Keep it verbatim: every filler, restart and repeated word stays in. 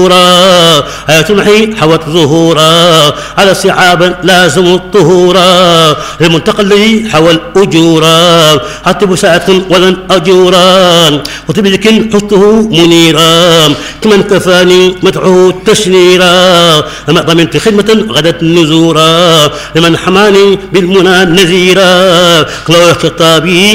حياة المحي حوت ظهورا على صعابا لازموا الطهورا المنتقى الذي حوى الأجورا حتى بساعة ولن أجورا وتبذك حسته منيرا كمن كفاني مدعو تشنيرا لما ضمنت خدمة غدت نزورا لمن حماني بالمنى نذيرا قلوة خطابي